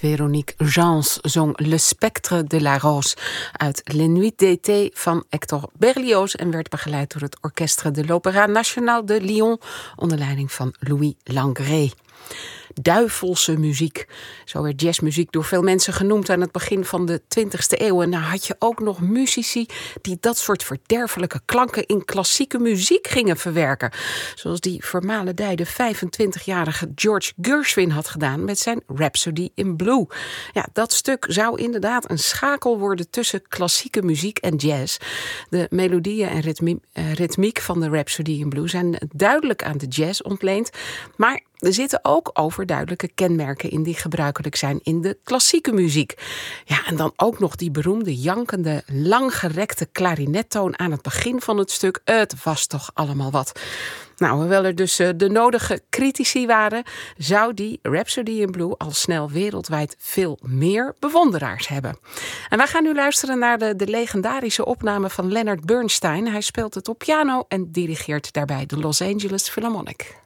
Véronique Gens zong Le Spectre de la Rose uit Les Nuits d'été van Hector Berlioz en werd begeleid door het Orchestre de l'Opéra National de Lyon onder leiding van Louis Langrée. Duivelse muziek. Zo werd jazzmuziek door veel mensen genoemd aan het begin van de 20e eeuw. En nou had je ook nog muzici die dat soort verderfelijke klanken in klassieke muziek gingen verwerken. Zoals die vermalendijde 25-jarige George Gershwin had gedaan met zijn Rhapsody in Blue. Ja, dat stuk zou inderdaad een schakel worden tussen klassieke muziek en jazz. De melodieën en ritmiek van de Rhapsody in Blue zijn duidelijk aan de jazz ontleend, maar er zitten ook overduidelijke kenmerken in die gebruikelijk zijn in de klassieke muziek. Ja, en dan ook nog die beroemde jankende, langgerekte klarinettoon aan het begin van het stuk. Het was toch allemaal wat. Nou, hoewel er dus de nodige critici waren, zou die Rhapsody in Blue al snel wereldwijd veel meer bewonderaars hebben. En wij gaan nu luisteren naar de legendarische opname van Leonard Bernstein. Hij speelt het op piano en dirigeert daarbij de Los Angeles Philharmonic.